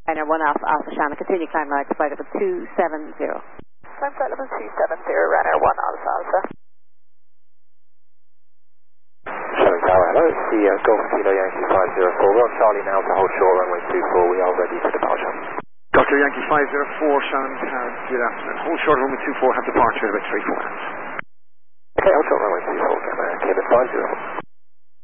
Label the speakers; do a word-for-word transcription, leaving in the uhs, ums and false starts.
Speaker 1: Runner one Alpha Alpha Shannon, continue climb right to flight level two seven zero.
Speaker 2: Climb flight level two seven zero, runner one Alpha Alpha.
Speaker 3: Shannon Tower, hello, it's the uh, Golf Kilo Yankee five zero four. We're on Charlie now to hold short runway two four. We are ready for departure.
Speaker 4: Doctor Yankee five zero four, Shannon Tower, good afternoon. Hold short runway two four, have departure at about three four.
Speaker 3: Okay, hold short runway two four, Gamma, Kilo five zero four.